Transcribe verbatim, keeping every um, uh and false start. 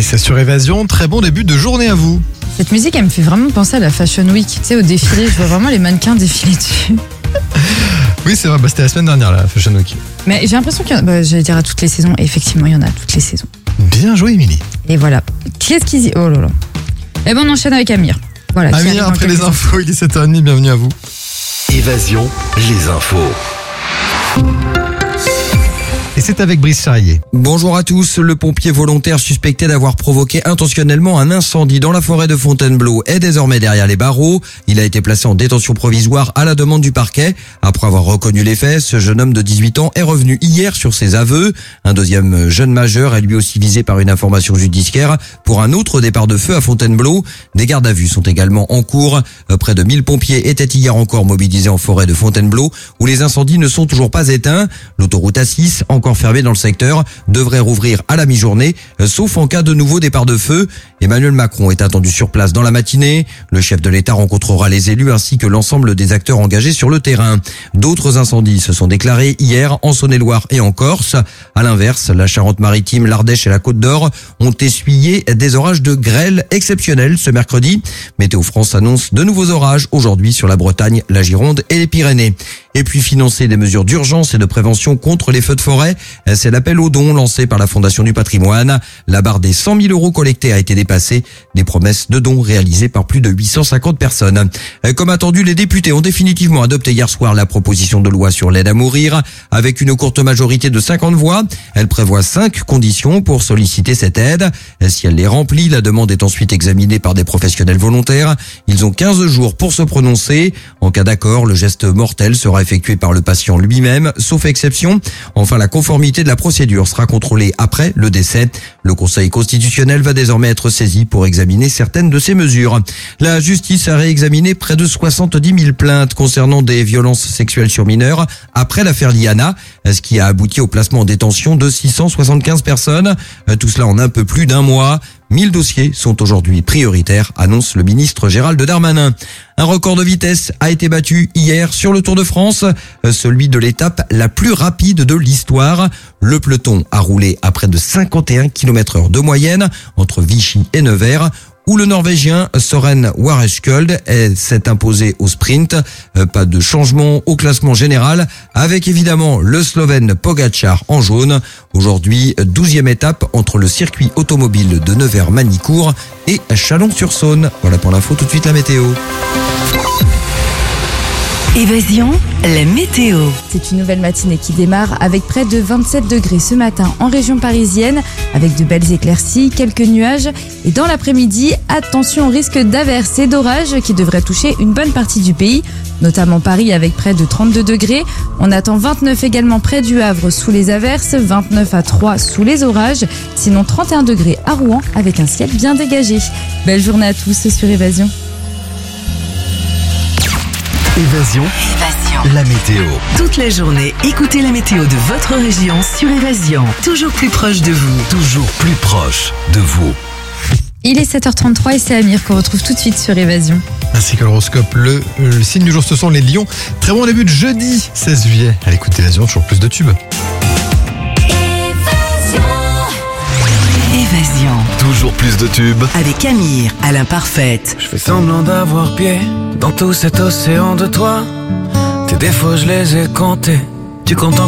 c'est sur Évasion. Très bon début de journée à vous. Cette musique, elle me fait vraiment penser à la Fashion Week. Tu sais, au défilé, je vois vraiment les mannequins défiler dessus. Oui, c'est vrai, bah, c'était la semaine dernière, la Fashion Week. Mais j'ai l'impression qu'il y en a, bah, j'allais dire à toutes les saisons. Et effectivement, il y en a à toutes les saisons. Bien joué, Émilie. Et voilà. Qu'est-ce qu'ils y... Oh là là. Eh ben, on enchaîne avec Amir. Voilà. qui arrive Amir, dans après quelques les infos, il est sept heures trente, bienvenue à vous. Évasion, les infos. Et c'est avec Brice Charrier. Bonjour à tous. Le pompier volontaire suspecté d'avoir provoqué intentionnellement un incendie dans la forêt de Fontainebleau est désormais derrière les barreaux. Il a été placé en détention provisoire à la demande du parquet. Après avoir reconnu les faits, ce jeune homme de dix-huit ans est revenu hier sur ses aveux. Un deuxième jeune majeur est lui aussi visé par une information judiciaire pour un autre départ de feu à Fontainebleau. Des gardes à vue sont également en cours. Près de mille pompiers étaient hier encore mobilisés en forêt de Fontainebleau où les incendies ne sont toujours pas éteints. L'autoroute A six, encore fermée dans le secteur, devrait rouvrir à la mi-journée, sauf en cas de nouveau départ de feu. Emmanuel Macron est attendu sur place dans la matinée. Le chef de l'État rencontrera les élus ainsi que l'ensemble des acteurs engagés sur le terrain. D'autres incendies se sont déclarés hier en Saône-et-Loire et en Corse. À l'inverse, la Charente-Maritime, l'Ardèche et la Côte d'Or ont essuyé des orages de grêle exceptionnels ce mercredi. Météo France annonce de nouveaux orages aujourd'hui sur la Bretagne, la Gironde et les Pyrénées. Et puis financer des mesures d'urgence et de prévention contre les feux de forêt, c'est l'appel aux dons lancé par la Fondation du Patrimoine. La barre des cent mille euros collectés a été dépassée. Des promesses de dons réalisées par plus de huit cent cinquante personnes. Comme attendu, les députés ont définitivement adopté hier soir la proposition de loi sur l'aide à mourir. Avec une courte majorité de cinquante voix, elle prévoit cinq conditions pour solliciter cette aide. Si elle les remplit, la demande est ensuite examinée par des professionnels volontaires. Ils ont quinze jours pour se prononcer. En cas d'accord, le geste mortel sera effectué par le patient lui-même, sauf exception. Enfin, la conformité de la procédure sera contrôlée après le décès. Le Conseil constitutionnel va désormais être saisi pour examiner certaines de ces mesures. La justice a réexaminé près de soixante-dix mille plaintes concernant des violences sexuelles sur mineurs après l'affaire Liana, ce qui a abouti au placement en détention de six cent soixante-quinze personnes. Tout cela en un peu plus d'un mois. mille dossiers sont aujourd'hui prioritaires, annonce le ministre Gérald Darmanin. Un record de vitesse a été battu hier sur le Tour de France, celui de l'étape la plus rapide de l'histoire. Le peloton a roulé à près de cinquante et un kilomètres heure de moyenne entre Vichy et Nevers, où le Norvégien Søren Wareskjold s'est imposé au sprint. Pas de changement au classement général, avec évidemment le Slovène Pogačar en jaune. Aujourd'hui, douzième étape entre le circuit automobile de Nevers-Manicourt et Chalon-sur-Saône. Voilà pour l'info, tout de suite la météo. Évasion, la météo. C'est une nouvelle matinée qui démarre avec près de vingt-sept degrés ce matin en région parisienne, avec de belles éclaircies, quelques nuages. Et dans l'après-midi, attention au risque d'averses et d'orages qui devraient toucher une bonne partie du pays, notamment Paris avec près de trente-deux degrés. On attend vingt-neuf également près du Havre sous les averses, vingt-neuf à Troyes sous les orages, sinon trente et un degrés à Rouen avec un ciel bien dégagé. Belle journée à tous sur Évasion. Évasion, Évasion. la météo. Toute la journée, écoutez la météo de votre région sur Évasion. Toujours plus proche de vous. Toujours plus proche de vous. Il est sept heures trente-trois et c'est Amir qu'on retrouve tout de suite sur Évasion. Ainsi que l'horoscope, le, le signe du jour, ce sont les lions. Très bon début de jeudi seize juillet. À l'écoute d'Évasion, toujours plus de tubes. Évasion. Toujours plus de tubes. Avec Amir à l'imparfaite. Je fais semblant d'avoir pied dans tout cet océan de toi. Tes défauts, je les ai comptés. Tu comptes